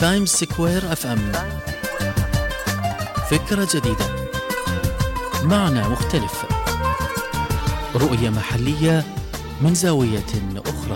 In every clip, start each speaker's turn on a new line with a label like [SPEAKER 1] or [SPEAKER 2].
[SPEAKER 1] تايمز سكوير اف ام، فكرة جديدة، معنى مختلف، رؤية محلية من زاوية أخرى.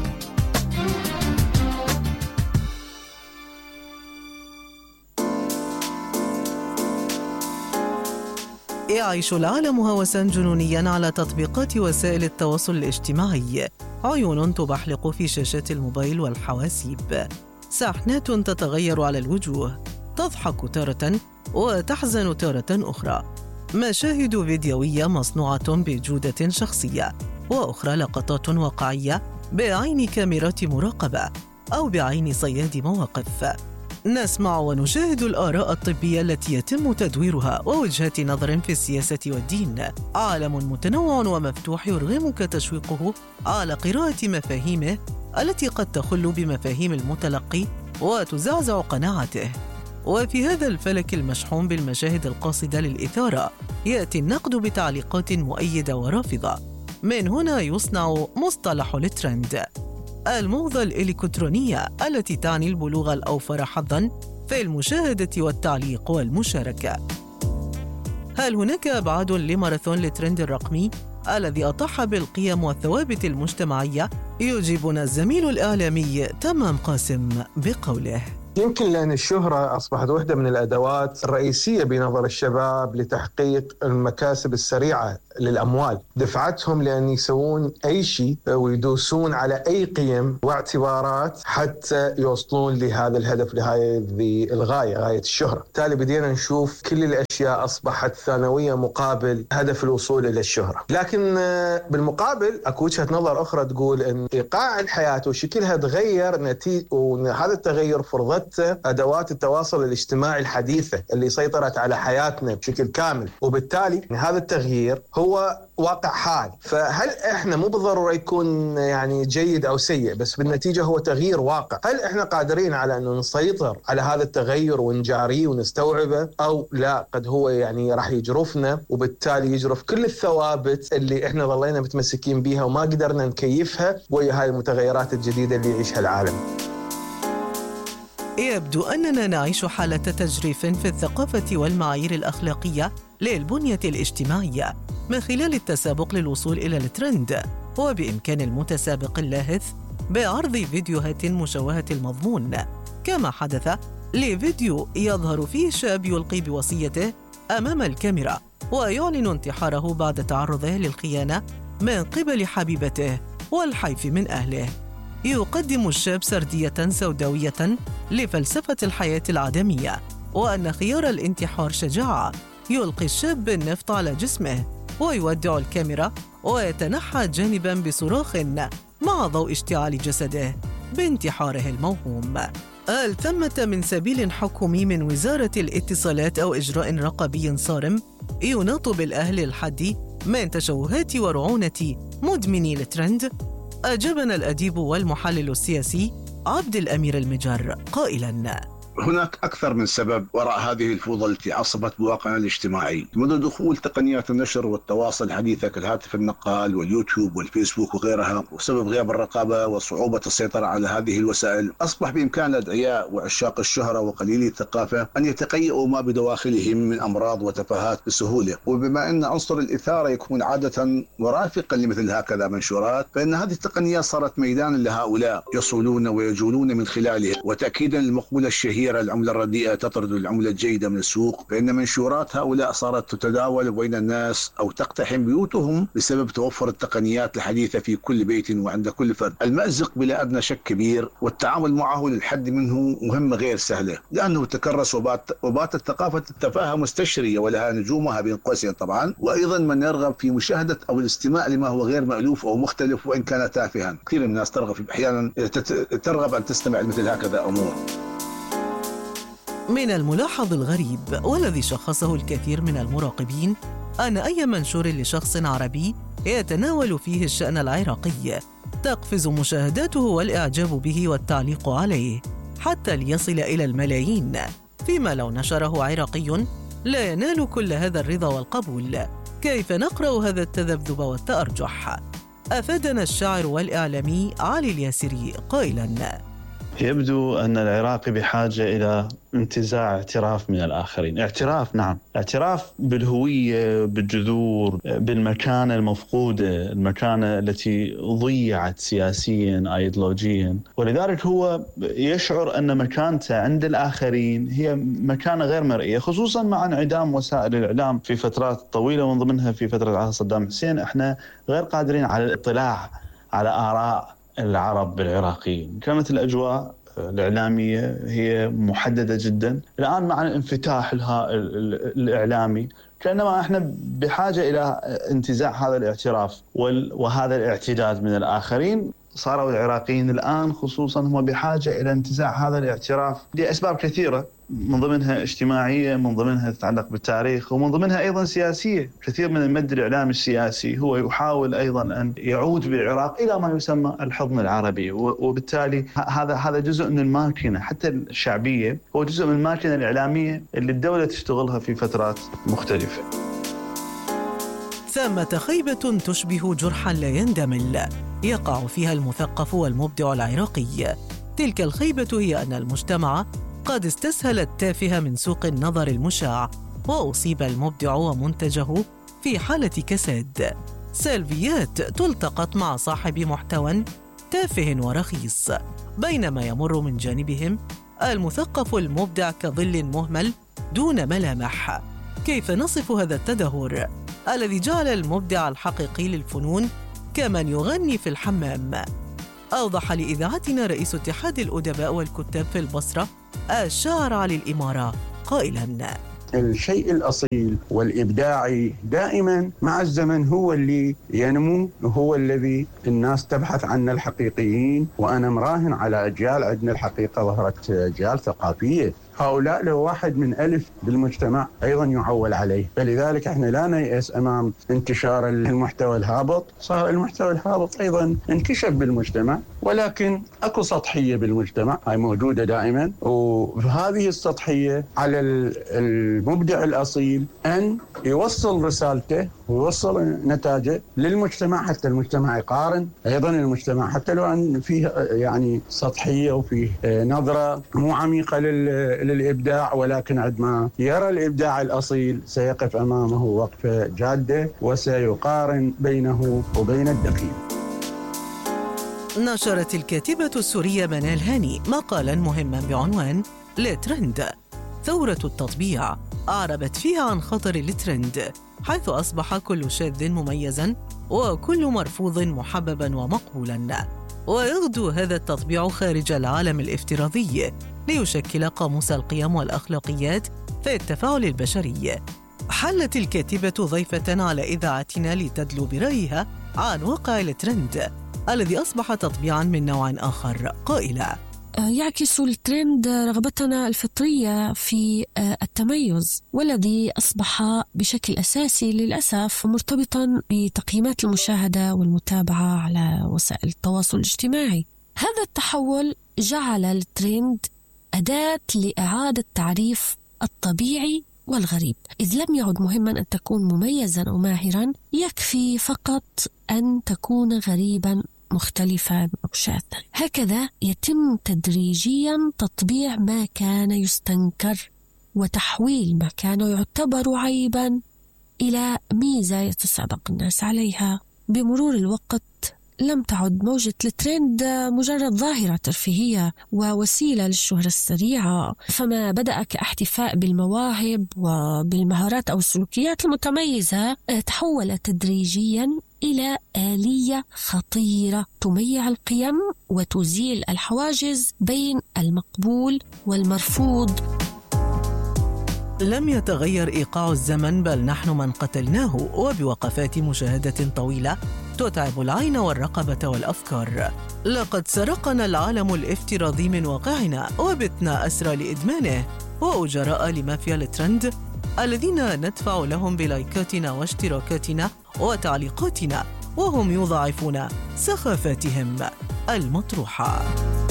[SPEAKER 2] يعيش العالم هوساً جنونياً على تطبيقات وسائل التواصل الاجتماعي، عيون تبحلق في شاشات الموبايل والحواسيب، ساحنات تتغير على الوجوه، تضحك تارة وتحزن تارة أخرى، مشاهد فيديوية مصنوعة بجودة شخصية، وأخرى لقطات واقعية بعين كاميرات مراقبة أو بعين صياد مواقف. نسمع ونشاهد الآراء الطبية التي يتم تدويرها ووجهات نظر في السياسة والدين. عالم متنوع ومفتوح يرغمك تشويقه على قراءة مفاهيمه التي قد تخل بمفاهيم المتلقي وتزعزع قناعته. وفي هذا الفلك المشحون بالمشاهد القاصدة للإثارة يأتي النقد بتعليقات مؤيدة ورافضة. من هنا يصنع مصطلح الترند، الموضة الإلكترونية التي تعني البلوغ الأوفر حظاً في المشاهدة والتعليق والمشاركة. هل هناك أبعاد لماراثون الترند الرقمي الذي أطاح بالقيم والثوابت المجتمعية؟ يجيبنا الزميل الإعلامي تمام قاسم بقوله:
[SPEAKER 3] يمكن لأن الشهرة أصبحت واحدة من الأدوات الرئيسية بنظر الشباب لتحقيق المكاسب السريعة للأموال، دفعتهم لأن يسوون أي شيء ويدوسون على أي قيم واعتبارات حتى يوصلون لهذا الهدف، لهذه الغاية، غاية الشهرة. بالتالي بدينا نشوف كل الأشياء أصبحت ثانوية مقابل هدف الوصول إلى الشهرة. لكن بالمقابل أكو وجهة نظر أخرى تقول أن إيقاع الحياة وشكلها تغير نتيجة، وهذا التغير فرضته أدوات التواصل الاجتماعي الحديثة اللي سيطرت على حياتنا بشكل كامل، وبالتالي هذا التغيير هو واقع حال. فهل إحنا مو بالضرورة يكون يعني جيد أو سيء، بس بالنتيجة هو تغيير واقع. هل إحنا قادرين على أنه نسيطر على هذا التغير ونجاريه ونستوعبه، أو لا قد هو يعني راح يجرفنا، وبالتالي يجرف كل الثوابت اللي إحنا ظلينا متمسكين بيها وما قدرنا نكيفها وهي هاي المتغيرات الجديدة اللي يعيشها العالم؟
[SPEAKER 2] يبدو أننا نعيش حالة تجريف في الثقافة والمعايير الأخلاقية للبنية الاجتماعية من خلال التسابق للوصول إلى الترند. وبإمكان المتسابق اللاهث بعرض فيديوهات مشوهة المضمون، كما حدث لفيديو يظهر فيه شاب يلقي بوصيته أمام الكاميرا ويعلن انتحاره بعد تعرضه للخيانة من قبل حبيبته والحيف من أهله. يقدم الشاب سردية سوداوية لفلسفة الحياة العدمية، وأن خيار الانتحار شجاعة. يلقي الشاب بالنفط على جسمه ويودع الكاميرا ويتنحى جانباً بصراخ مع ضوء اشتعال جسده بانتحاره الموهوم. هل ثمة من سبيل حكومي من وزارة الاتصالات أو إجراء رقابي صارم يناط بالأهل الحد من تشوهات ورعونة مدمني الترند؟ أجابنا الأديب والمحلل السياسي عبد الأمير المجر قائلاً:
[SPEAKER 4] هناك أكثر من سبب وراء هذه الفوضى التي عصبت بواقعنا الاجتماعي منذ دخول تقنيات النشر والتواصل الحديثة كالهاتف النقال واليوتيوب والفيسبوك وغيرها. وسبب غياب الرقابة وصعوبة السيطرة على هذه الوسائل أصبح بإمكان الأدعياء وعشاق الشهرة وقليلي الثقافة أن يتقيئوا ما بدواخلهم من أمراض وتفاهات بسهولة. وبما أن عنصر الإثارة يكون عادة مرافقا لمثل هكذا منشورات، فإن هذه التقنيات صارت ميدانا لهؤلاء يصولون ويجولون من خلاله. وتأكيدا للمقولة الشهيرة العملة الرديئة تطرد العملة الجيدة من السوق، فإن منشورات هؤلاء صارت تتداول بين الناس أو تقتحم بيوتهم بسبب توفر التقنيات الحديثة في كل بيت وعند كل فرد. المأزق بلا أدنى شك كبير، والتعامل معه للحد منه مهمة غير سهلة، لأنه تكرس وباتت ثقافة التفاهة مستشرية ولها نجومها بين قوسين طبعا. وأيضا من يرغب في مشاهدة أو الاستماع لما هو غير مألوف أو مختلف وإن كان تافها. كثير من الناس ترغب أحيانا ترغب أن تستمع لمثل هكذا أمور.
[SPEAKER 2] من الملاحظ الغريب والذي شخصه الكثير من المراقبين أن أي منشور لشخص عربي يتناول فيه الشأن العراقي تقفز مشاهداته والإعجاب به والتعليق عليه حتى ليصل إلى الملايين، فيما لو نشره عراقي لا ينال كل هذا الرضا والقبول. كيف نقرأ هذا التذبذب والتأرجح؟ أفادنا الشاعر والإعلامي علي الياسري قائلاً:
[SPEAKER 5] يبدو أن العراق بحاجة إلى انتزاع اعتراف من الآخرين. اعتراف، نعم، اعتراف بالهوية، بالجذور، بالمكانة المفقودة، المكانة التي ضيعت سياسيا أيديولوجيا. ولذلك هو يشعر أن مكانته عند الآخرين هي مكانة غير مرئية، خصوصا مع انعدام وسائل الإعلام في فترات طويلة، ومن ضمنها في فترة عهد صدام حسين. احنا غير قادرين على الاطلاع على آراء العرب العراقيين. كانت الأجواء الإعلامية هي محددة جدا. الآن مع الانفتاح الإعلامي كأنما احنا بحاجة إلى انتزاع هذا الاعتراف وهذا الاعتداد من الآخرين. صاروا العراقيين الآن خصوصا هم بحاجة إلى انتزاع هذا الاعتراف لأسباب كثيرة، من ضمنها اجتماعية، من ضمنها تتعلق بالتاريخ، ومن ضمنها أيضا سياسية. كثير من المد الإعلامي السياسي هو يحاول أيضا أن يعود بالعراق إلى ما يسمى الحضن العربي، وبالتالي هذا جزء من الماكينة حتى الشعبية، هو جزء من الماكينة الإعلامية اللي الدولة تشتغلها في فترات مختلفة.
[SPEAKER 2] ثمة خيبة تشبه جرحا لا يندمل يقع فيها المثقف والمبدع العراقي. تلك الخيبة هي أن المجتمع قد استسهل التافه من سوق النظر المشاع، وأصيب المبدع ومنتجه في حالة كساد. سلبيات تلتقط مع صاحب محتوى تافه ورخيص، بينما يمر من جانبهم المثقف المبدع كظل مهمل دون ملامح. كيف نصف هذا التدهور الذي جعل المبدع الحقيقي للفنون كمن يغني في الحمام؟ أوضح لإذاعتنا رئيس اتحاد الأدباء والكتاب في البصرة الشاعر علي الإمارة قائلاً:
[SPEAKER 6] الشيء الأصيل والإبداعي دائما مع الزمن هو اللي ينمو، هو الذي الناس تبحث عنه الحقيقيين. وأنا مراهن على أجيال عندنا الحقيقة ظهرت أجيال ثقافية، هؤلاء له واحد من ألف بالمجتمع أيضا يعول عليه. فلذلك احنا لا نيأس أمام انتشار المحتوى الهابط. صار المحتوى الهابط أيضا انكشف بالمجتمع، ولكن أكو سطحية بالمجتمع هاي موجودة دائما، وهذه السطحية على المبدع الأصيل أن يوصل رسالته ويوصل نتاجه للمجتمع، حتى المجتمع يقارن. أيضا المجتمع حتى لو أن فيه يعني سطحية وفيه نظرة مو عميقة للإبداع، ولكن عندما يرى الإبداع الأصيل سيقف أمامه وقفة جادة وسيقارن بينه وبين الدقيق.
[SPEAKER 2] نشرت الكاتبة السورية منال هاني مقالاً مهماً بعنوان الترند ثورة التطبيع، أعربت فيها عن خطر الترند، حيث أصبح كل شاذ مميزاً وكل مرفوض محبباً ومقبولاً، ويغدو هذا التطبيع خارج العالم الافتراضي ليشكل قاموس القيم والأخلاقيات في التفاعل البشري. حلت الكاتبة ضيفة على إذاعتنا لتدلو برأيها عن واقع الترند الذي أصبح تطبيعاً من نوع آخر، قائلة:
[SPEAKER 7] يعكس الترند رغبتنا الفطرية في التميز، والذي أصبح بشكل أساسي للأسف مرتبطاً بتقييمات المشاهدة والمتابعة على وسائل التواصل الاجتماعي. هذا التحول جعل الترند أداة لإعادة تعريف الطبيعي والغريب، إذ لم يعد مهما أن تكون مميزاً أو ماهراً، يكفي فقط أن تكون غريباً مختلفاً أو شاذاً. هكذا يتم تدريجياً تطبيع ما كان يستنكر وتحويل ما كان يعتبر عيباً إلى ميزة يتسابق الناس عليها. بمرور الوقت لم تعد موجة الترند مجرد ظاهرة ترفيهية ووسيلة للشهرة السريعة، فما بدأ كاحتفاء بالمواهب وبالمهارات أو السلوكيات المتميزة تحول تدريجياً إلى آلية خطيرة تميع القيم وتزيل الحواجز بين المقبول والمرفوض.
[SPEAKER 2] لم يتغير إيقاع الزمن، بل نحن من قتلناه، وبوقفات مشاهدة طويلة تتعب العين والرقبة والأفكار. لقد سرقنا العالم الافتراضي من واقعنا، وبتنا أسرى لإدمانه وأجراء لمافيا الترند الذين ندفع لهم بلايكاتنا واشتراكاتنا وتعليقاتنا، وهم يضاعفون سخافاتهم المطروحة.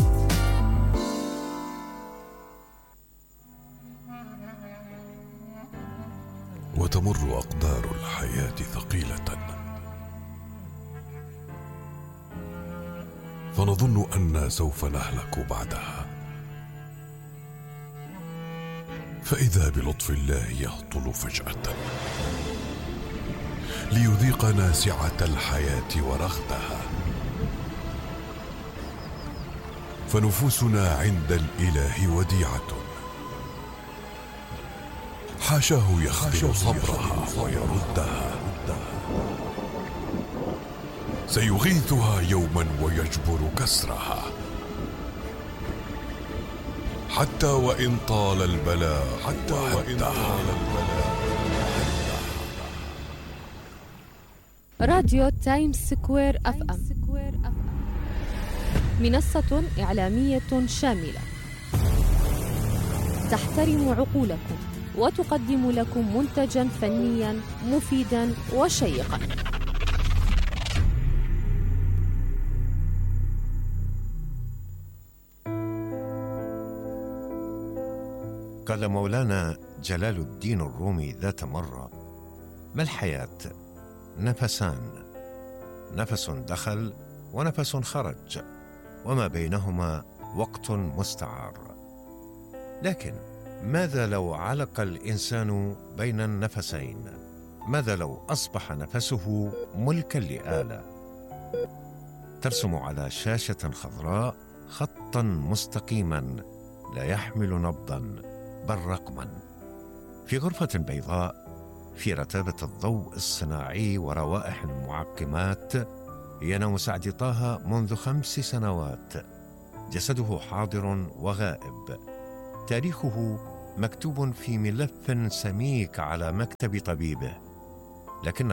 [SPEAKER 8] وتمر أقدار الحياة ثقيلة، فنظن أننا سوف نهلك بعدها، فإذا بلطف الله يهطل فجأة ليذيقنا سعة الحياة ورغدها، فنفوسنا عند الإله وديعة حاشاه يخذل صبرها ويردها، سيغيثها يوما ويجبر كسرها، حتى وإن طال البلاء
[SPEAKER 9] راديو تايمز سكوير أف أم، منصة إعلامية شاملة تحترم عقولكم وتقدم لكم منتجا فنيا مفيدا وشيقا.
[SPEAKER 10] قال مولانا جلال الدين الرومي ذات مرة: ما الحياة؟ نفسان، نفس دخل ونفس خرج، وما بينهما وقت مستعار. لكن ماذا لو علق الإنسان بين النفسين؟ ماذا لو أصبح نفسه ملكا لآلة ترسم على شاشة خضراء خطا مستقيما لا يحمل نبضا بل رقما، في غرفة بيضاء في رتابة الضوء الصناعي وروائح المعقمات ينام سعد طه منذ 5 سنوات، جسده حاضر وغائب، تاريخه مكتوب في ملف سميك على مكتب طبيبه، لكن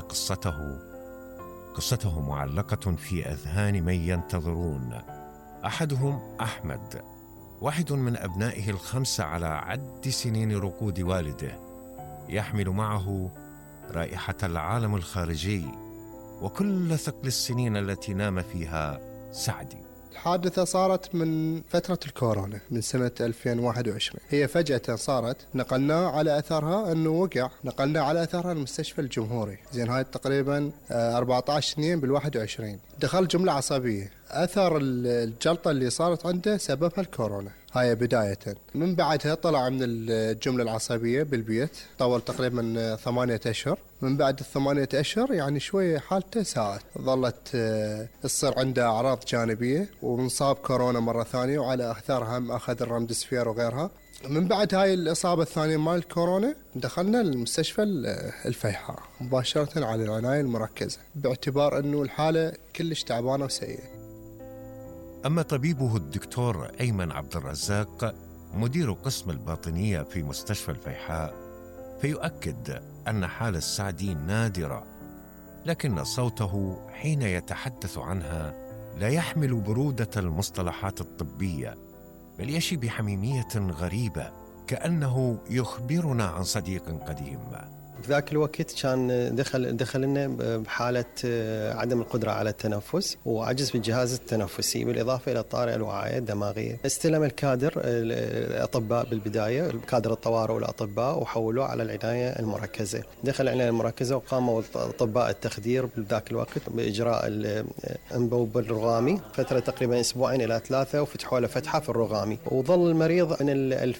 [SPEAKER 10] قصته معلقة في أذهان من ينتظرون. أحدهم أحمد، واحد من أبنائه ال5 على عد سنين رقود والده، يحمل معه رائحة العالم الخارجي وكل ثقل السنين التي نام فيها سعدي.
[SPEAKER 11] الحادثة صارت من فترة الكورونا من سنة 2021، هي فجأة صارت، نقلناه على أثرها أنه وقع، نقلناه على أثرها المستشفى الجمهوري، زين هاي تقريبا 14/2 بال21، دخل جملة عصبية، أثر الجلطة اللي صارت عنده سببها الكورونا، هاي بداية. من بعدها طلع من الجملة العصبية بالبيت، طول تقريبا 8 أشهر، من بعد 8 أشهر يعني شوية حالته ساءت، ظلت تصير عنده أعراض جانبية، وانصاب كورونا مرة ثانية، وعلى أثرها هم أخذ الرمدسفير وغيرها. من بعد هاي الإصابة الثانية مال الكورونا دخلنا المستشفى الفيحاء مباشرة على العناية المركزة، باعتبار أنه الحالة كلش تعبانة وسيئة.
[SPEAKER 10] أما طبيبه الدكتور أيمن عبد الرزاق مدير قسم الباطنية في مستشفى الفيحاء فيؤكد أن حال السعدي نادرة، لكن صوته حين يتحدث عنها لا يحمل برودة المصطلحات الطبية، بل يشي بحميمية غريبة، كأنه يخبرنا عن صديق قديم.
[SPEAKER 12] بذاك الوقت كان دخل لنا بحالة عدم القدرة على التنفس وعجز في الجهاز التنفسي، بالإضافة إلى الطارئة الوعائية الدماغية. استلم الكادر الأطباء بالبداية، كادر الطوارئ والأطباء، وحولوه على العناية المركزة. دخل العناية المركزة وقاموا أطباء التخدير بذاك الوقت بإجراء الأنبوب الرغامي فترة تقريبا 2 إلى 3، وفتحوا له فتحة في الرغامي، وظل المريض من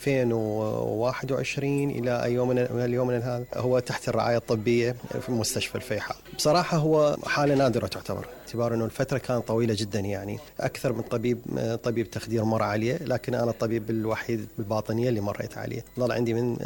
[SPEAKER 12] 2021 إلى اليوم من هذا هو تحت الرعاية الطبية في مستشفى الفيحاء. بصراحة هو حالة نادرة تعتبر، باعتبار أنه الفترة كانت طويلة جدا، يعني أكثر من طبيب تخدير مر عليه، لكن أنا الطبيب الوحيد بالباطنية اللي مريت عليه. ظل عندي من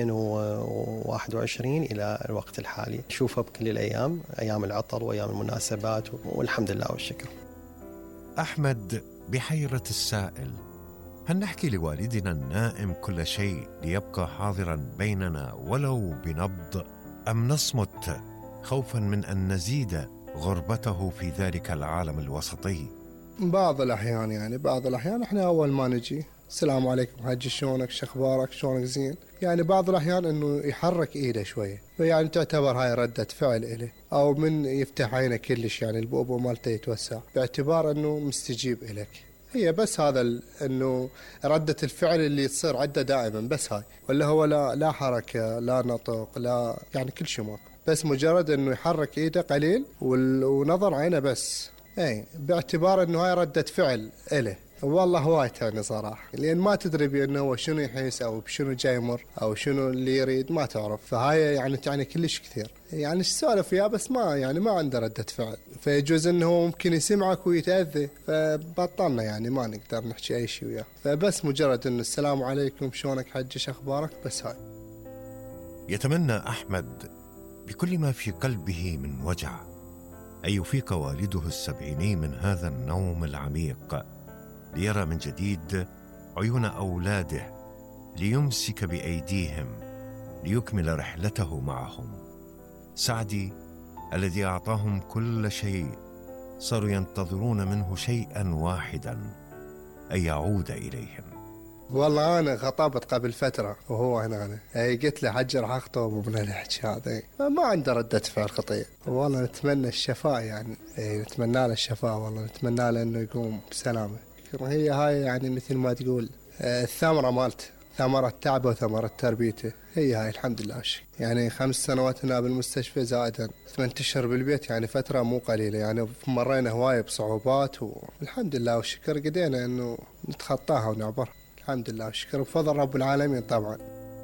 [SPEAKER 12] 2021 إلى الوقت الحالي، أشوفه بكل الأيام، أيام العطل وأيام المناسبات، والحمد لله والشكر.
[SPEAKER 10] أحمد بحيرة السائل: هل نحكي لوالدنا النائم كل شيء ليبقى حاضرا بيننا ولو بنبض، أم نصمت خوفا من أن نزيد غربته في ذلك العالم الوسطي؟
[SPEAKER 11] بعض الأحيان احنا أول ما نجي السلام عليكم حجي، شلونك، شخبارك، شلونك، زين، يعني بعض الأحيان أنه يحرك إيده شوية، يعني تعتبر هاي ردة فعل إله، أو من يفتح عينه كلش، يعني البؤبؤ مالته يتوسع، باعتبار أنه مستجيب إليك. هي بس هذا أنه ردة الفعل اللي تصير عنده دائما، بس هاي، ولا هو لا حركة، لا نطق، لا يعني كل شيء ماكو، بس مجرد أنه يحرك إيده قليل ونظر عينه بس اي باعتبار انه هاي ردة فعل له. والله هواي تعني صراحة، لأن ما تدري بأنه هو شنو يحس أو بشنو جاي يمر أو شنو اللي يريد، ما تعرف. فهاي يعني تعني كلش كثير. يعني ايش سولف وياه بس ما عنده ردة فعل، فيجوز انه هو ممكن يسمعك ويتأذي، فبطلنا يعني ما نقدر نحكي اي شيء وياه. فبس مجرد انه السلام عليكم شلونك حجي اخبارك، بس هاي.
[SPEAKER 10] يتمنى أحمد بكل ما في قلبه من وجع أن يفيق والده السبعيني من هذا النوم العميق، ليرى من جديد عيون أولاده، ليمسك بأيديهم ليكمل رحلته معهم. سعدي الذي أعطاهم كل شيء صاروا ينتظرون منه شيئا واحدا، أن يعود إليهم.
[SPEAKER 11] والله أنا خطبت قبل فترة وهو هنا، قلت له حجي راح أخطب ومن الحكي هذا، ما عنده ردة فعل خطير. والله نتمنى الشفاء يعني، نتمنى له الشفاء، والله نتمنى له إنه يقوم بسلامة. هي هاي يعني مثل ما تقول الثمرة مالته، ثمرة تعبه وثمرة تربيته، هي هاي الحمد لله. يعني 5 سنوات هنا بالمستشفى زائدا 8 أشهر بالبيت، يعني فترة مو قليلة، يعني مرينا هواية بصعوبات والحمد لله والشكر قدينا إنه نتخطاها ونعبرها، الحمد لله والشكر بفضل رب العالمين. طبعا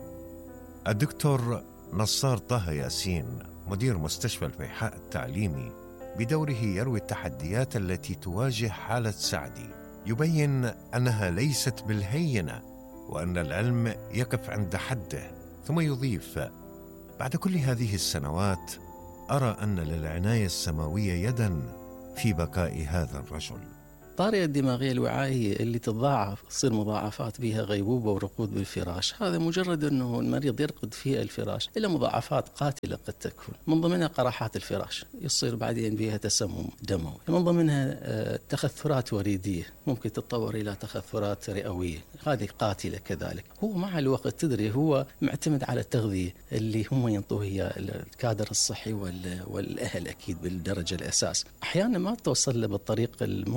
[SPEAKER 10] الدكتور نصار طه ياسين مدير مستشفى الفيحاء التعليمي بدوره يروي التحديات التي تواجه حالة سعدي، يبين أنها ليست بالهينة وأن العلم يقف عند حده، ثم يضيف: بعد كل هذه السنوات أرى أن للعناية السماوية يدا في بقاء هذا الرجل.
[SPEAKER 1] الطارئة الدماغية الوعائية اللي تتضاعف، تصير مضاعفات بها غيبوبة ورقود بالفراش، هذا مجرد أنه المريض يرقد في الفراش إلى مضاعفات قاتلة قد تكون، من ضمنها قرحات الفراش، يصير بعدين بها تسمم دموي، من ضمنها تخثرات وريدية ممكن تتطور إلى تخثرات رئوية، هذه قاتلة كذلك. هو مع الوقت تدري هو معتمد على التغذية اللي هم ينطوه هي الكادر الصحي والأهل أكيد بالدرجة الأساس. أحيانا ما توصل له بالطريق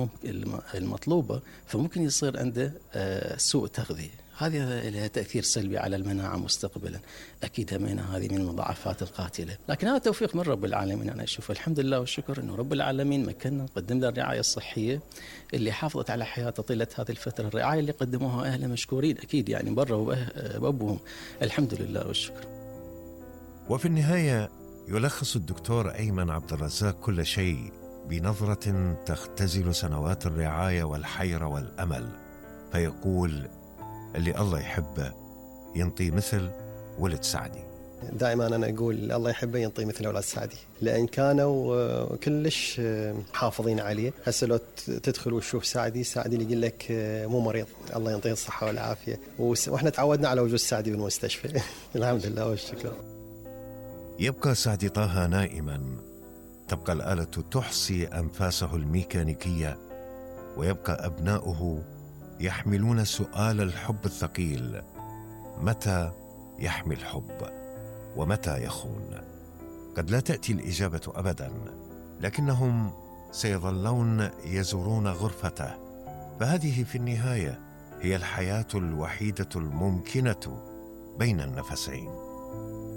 [SPEAKER 1] المطلوبة، فممكن يصير عنده سوء تغذية، هذه لها تأثير سلبي على المناعة مستقبلا. أكيد همينة هذه من المضاعفات القاتلة، لكن هذا توفيق من رب العالمين. أنا أشوف الحمد لله والشكر أنه رب العالمين مكننا نقدم له الرعاية الصحية اللي حافظت على حياته طيلة هذه الفترة. الرعاية اللي قدموها أهله مشكورين أكيد، يعني برا وأبوهم، الحمد لله والشكر.
[SPEAKER 10] وفي النهاية يلخص الدكتور أيمن عبد الرزاق كل شيء بنظرة تختزل سنوات الرعاية والحيرة والأمل، فيقول: اللي الله يحبه ينطي مثل ولد سعدي.
[SPEAKER 12] دائما أنا أقول الله يحبه ينطي مثل أولاد سعدي، لأن كانوا كلش حافظين عليه. هسه لو تدخل وتشوف سعدي اللي يقول لك مو مريض، الله ينطيه الصحة والعافية، وإحنا تعودنا على وجود سعدي بالمستشفى. الحمد لله والشكر.
[SPEAKER 10] يبقى سعدي طه نائما، تبقى الآلة تحصي أنفاسه الميكانيكية، ويبقى أبناؤه يحملون سؤال الحب الثقيل: متى يحمي الحب ومتى يخون؟ قد لا تأتي الإجابة أبدا، لكنهم سيظلون يزورون غرفته، فهذه في النهاية هي الحياة الوحيدة الممكنة بين النفسين.